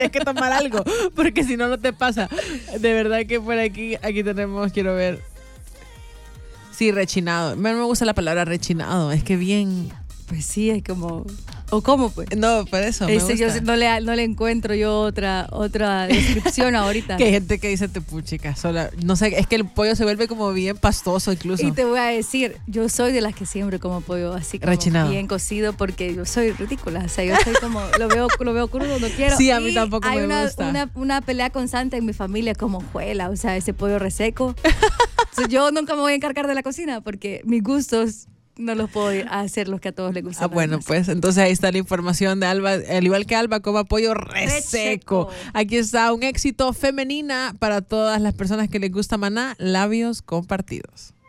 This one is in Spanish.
Tienes que tomar algo, porque si no, no te pasa. De verdad que por aquí tenemos, quiero ver. Sí, rechinado. Me gusta la palabra rechinado, es que bien... Pues sí, es como... ¿O cómo, pues? No, por eso me gusta. Yo no le encuentro yo otra descripción ahorita. Que hay gente que dice puchica, sola. No sé, es que el pollo se vuelve como bien pastoso incluso. Y te voy a decir, yo soy de las que siempre como pollo así como rechinado, bien cocido, porque yo soy ridícula. O sea, yo soy como, lo veo crudo, no quiero. Sí, a mí tampoco me gusta. Hay una pelea constante en mi familia como juela, o sea, ese pollo reseco. Entonces, yo nunca me voy a encargar de la cocina porque mis gustos no los puedo hacer los que a todos les gustan. Bueno, pues entonces ahí está la información de Alba. Al igual que Alba, coma pollo reseco. Aquí está un éxito femenina para todas las personas que les gusta Maná, Labios Compartidos.